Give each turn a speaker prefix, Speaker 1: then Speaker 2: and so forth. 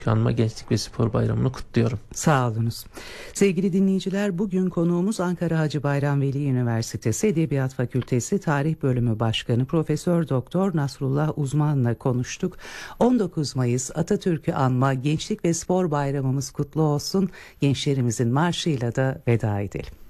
Speaker 1: Anma Gençlik ve Spor Bayramı'nı kutluyorum.
Speaker 2: Sağ olunuz. Sevgili dinleyiciler, bugün konuğumuz Ankara Hacı Bayram Veli Üniversitesi Edebiyat Fakültesi Tarih Bölümü Başkanı Profesör Doktor Nasrullah Uzman'la konuştuk. 19 Mayıs Atatürk'ü anma Gençlik ve Spor Bayramımız kutlu olsun. Gençlerimizin marşıyla da veda edelim.